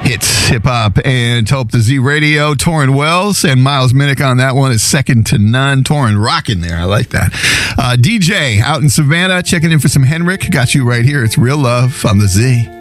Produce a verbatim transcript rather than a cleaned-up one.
Hits Hip Hop and Tulp the Z Radio. Torrin Wells and Miles Minnick on that one is second to none. Torrin rocking there. I like that. Uh, D J out in Savannah checking in for some Henrik. Got you right here. It's Real Love on the Z.